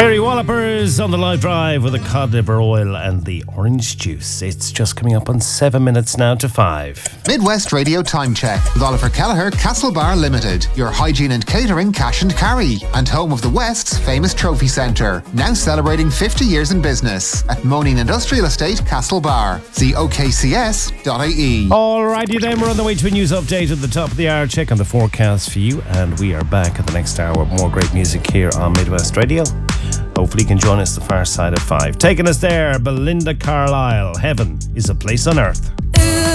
Mary Wallopers on the live drive with the cod liver oil and the orange juice. It's just coming up on 7 minutes now to 5. Midwest Radio Time Check with Oliver Kelleher, Castlebar Limited, your hygiene and catering cash and carry, and home of the West's famous trophy centre. Now celebrating 50 years in business at Moaning Industrial Estate, Castlebar. See okcs.ie. Alrighty then, we're on the way to a news update at the top of the hour. Check on the forecast for you, and we are back at the next hour with more great music here on Midwest Radio. Hopefully you can join us the far side of 5. Taking us there, Belinda Carlisle. Heaven is a place on earth.